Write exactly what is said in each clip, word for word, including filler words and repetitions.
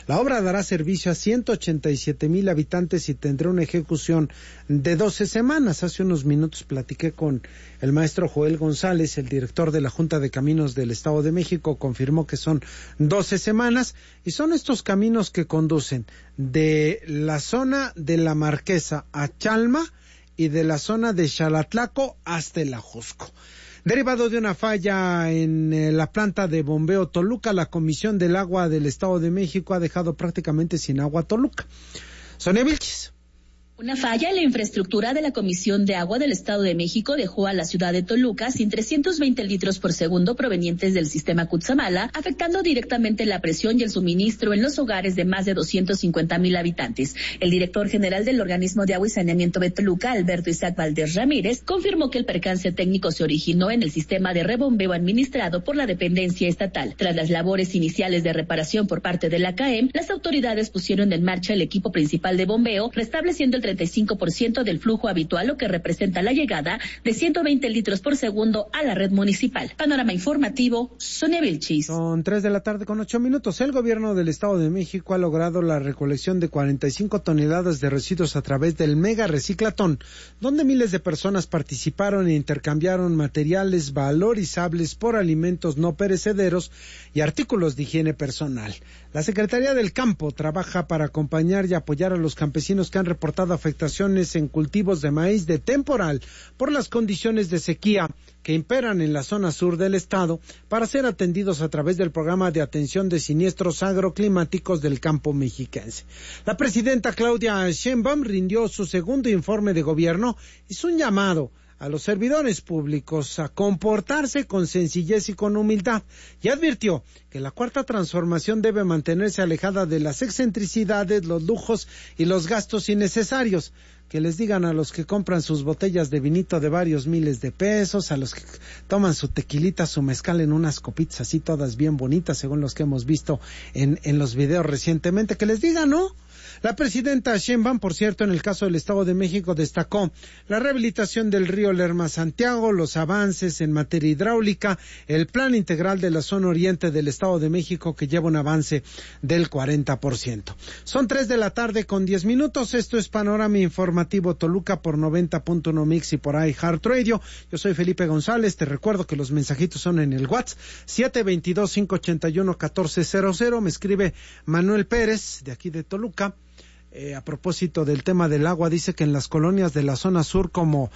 La obra dará servicio a ciento ochenta y siete mil habitantes y tendrá una ejecución de doce semanas. Hace unos minutos platiqué con el maestro Joel González, el director de la Junta de Caminos del Estado de México, confirmó que son doce semanas y son estos caminos que conducen de la zona de La Marquesa a Chalma y de la zona de Xalatlaco hasta el Ajusco. Derivado de una falla en eh, la planta de bombeo Toluca, la Comisión del Agua del Estado de México ha dejado prácticamente sin agua a Toluca. Sonia Vilchis. Una falla en la infraestructura de la Comisión de Agua del Estado de México dejó a la ciudad de Toluca sin trescientos veinte litros por segundo provenientes del sistema Cutzamala, afectando directamente la presión y el suministro en los hogares de más de doscientos cincuenta mil habitantes. El director general del Organismo de Agua y Saneamiento de Toluca, Alberto Isaac Valdés Ramírez, confirmó que el percance técnico se originó en el sistema de rebombeo administrado por la dependencia estatal. Tras las labores iniciales de reparación por parte de la C A E M, las autoridades pusieron en marcha el equipo principal de bombeo, restableciendo el treinta y cinco por ciento del flujo habitual, lo que representa la llegada de ciento veinte litros por segundo a la red municipal. Panorama informativo, Sonia Vilchis. Son tres de la tarde con ocho minutos. El gobierno del Estado de México ha logrado la recolección de cuarenta y cinco toneladas de residuos a través del Mega Reciclatón, donde miles de personas participaron e intercambiaron materiales valorizables por alimentos no perecederos y artículos de higiene personal. La Secretaría del Campo trabaja para acompañar y apoyar a los campesinos que han reportado afectaciones en cultivos de maíz de temporal por las condiciones de sequía que imperan en la zona sur del estado, para ser atendidos a través del programa de atención de siniestros agroclimáticos del campo mexiquense. La presidenta Claudia Sheinbaum rindió su segundo informe de gobierno, hizo un llamado a los servidores públicos a comportarse con sencillez y con humildad, y advirtió que la cuarta transformación debe mantenerse alejada de las excentricidades, los lujos y los gastos innecesarios. Que les digan a los que compran sus botellas de vinito de varios miles de pesos, a los que toman su tequilita, su mezcal en unas copitas así todas bien bonitas, según los que hemos visto en, en los videos recientemente, que les digan, ¿no? La presidenta Sheinbaum, por cierto, en el caso del Estado de México, destacó la rehabilitación del río Lerma-Santiago, los avances en materia hidráulica, el plan integral de la zona oriente del Estado de México, que lleva un avance del cuarenta por ciento. Son tres de la tarde con diez minutos. Esto es Panorama Informativo Toluca por noventa punto uno Mix y por iHeartRadio. Yo soy Felipe González. Te recuerdo que los mensajitos son en el WhatsApp siete dos dos, cinco ocho uno, uno cuatro cero cero. Me escribe Manuel Pérez, de aquí de Toluca. Eh, a propósito del tema del agua, dice que en las colonias de la zona sur, como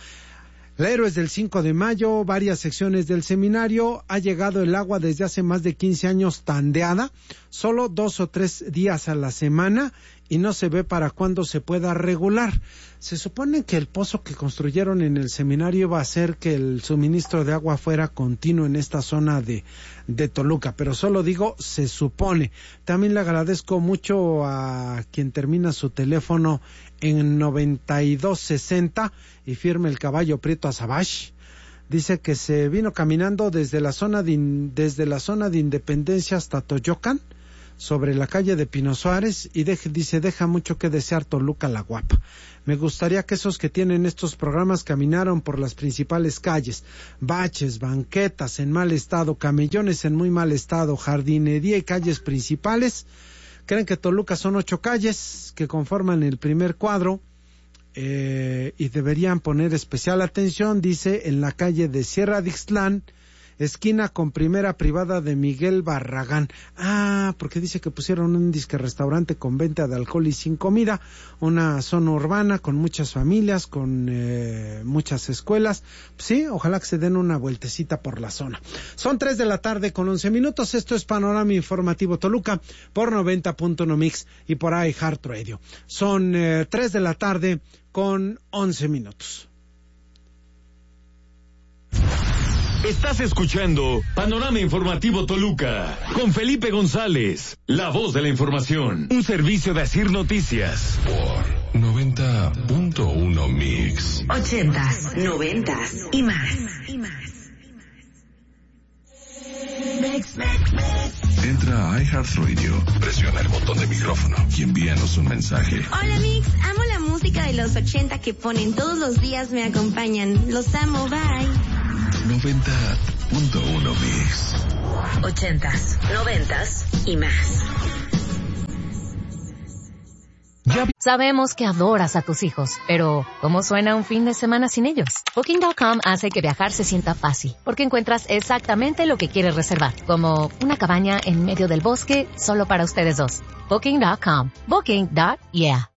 la Héroes del cinco de mayo, varias secciones del seminario, ha llegado el agua desde hace más de quince años tandeada, solo dos o tres días a la semana, y no se ve para cuándo se pueda regular. Se supone que el pozo que construyeron en el seminario iba a hacer que el suministro de agua fuera continuo en esta zona de, de Toluca, pero solo digo se supone. También le agradezco mucho a quien termina su teléfono en noventa y dos sesenta y firme el caballo Prieto Azabash. Dice que se vino caminando desde la zona de, desde la zona de Independencia hasta Toyocan, sobre la calle de Pino Suárez, y de, dice, deja mucho que desear Toluca la Guapa. Me gustaría que esos que tienen estos programas caminaron por las principales calles, baches, banquetas en mal estado, camellones en muy mal estado, jardinería y calles principales. Creen que Toluca son ocho calles que conforman el primer cuadro, eh, y deberían poner especial atención, dice, en la calle de Sierra de Ixtlán, esquina con primera privada de Miguel Barragán. Ah, porque dice que pusieron un disque restaurante con venta de alcohol y sin comida, una zona urbana con muchas familias, con eh, muchas escuelas. Sí, ojalá que se den una vueltecita por la zona. Son tres de la tarde con once minutos. Esto es Panorama Informativo Toluca por noventa punto uno Mix y por iHeartRadio. Son eh, tres de la tarde con once minutos. Estás escuchando Panorama Informativo Toluca con Felipe González, la voz de la información. Un servicio de Asir Noticias por noventa punto uno Mix. Ochentas, noventas y más. Y más. Mix, mix, mix. Entra a iHeartRadio, presiona el botón de micrófono y envíanos un mensaje. Hola Mix, amo la música de los ochenta que ponen todos los días, me acompañan. Los amo, bye. noventa punto uno Mix. Ochentas, noventas y más. Sabemos que adoras a tus hijos, pero ¿cómo suena un fin de semana sin ellos? Booking punto com hace que viajar se sienta fácil, porque encuentras exactamente lo que quieres reservar, como una cabaña en medio del bosque solo para ustedes dos. Booking punto com. Booking. Yeah.